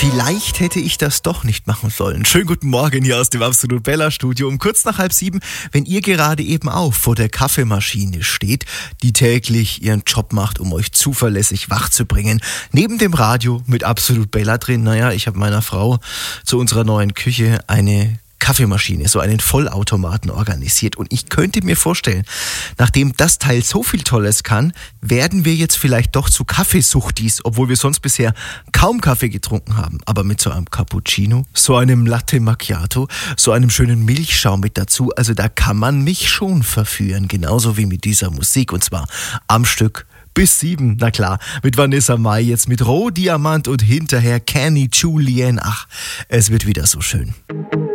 Vielleicht hätte ich das doch nicht machen sollen. Schönen guten Morgen hier aus dem Absolut Bella Studio. Um kurz nach 6:30, wenn ihr gerade eben auch vor der Kaffeemaschine steht, die täglich ihren Job macht, um euch zuverlässig wach zu bringen. Neben dem Radio mit Absolut Bella drin. Naja, ich habe meiner Frau zu unserer neuen Küche eine Kaffeemaschine, so einen Vollautomaten organisiert. Und ich könnte mir vorstellen, nachdem das Teil so viel Tolles kann, werden wir jetzt vielleicht doch zu Kaffeesuchtis, obwohl wir sonst bisher kaum Kaffee getrunken haben. Aber mit so einem Cappuccino, so einem Latte Macchiato, so einem schönen Milchschaum mit dazu, also da kann man mich schon verführen. Genauso wie mit dieser Musik, und zwar am Stück bis 7, na klar, mit Vanessa Mai, jetzt mit Rohdiamant und hinterher Kenny Julian. Ach, es wird wieder so schön.